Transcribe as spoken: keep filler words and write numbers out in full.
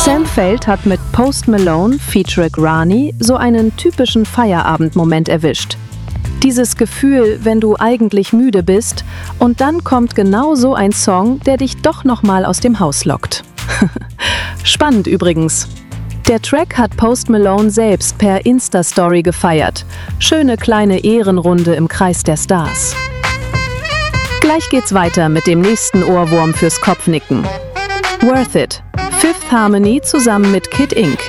Sam Feld hat mit Post Malone featuring Rani so einen typischen Feierabendmoment erwischt. Dieses Gefühl, wenn du eigentlich müde bist und dann kommt genau so ein Song, der dich doch nochmal aus dem Haus lockt. Spannend übrigens. Der Track hat Post Malone selbst per Insta-Story gefeiert. Schöne kleine Ehrenrunde im Kreis der Stars. Gleich geht's weiter mit dem nächsten Ohrwurm fürs Kopfnicken. Worth It. Fifth Harmony zusammen mit Kid Ink.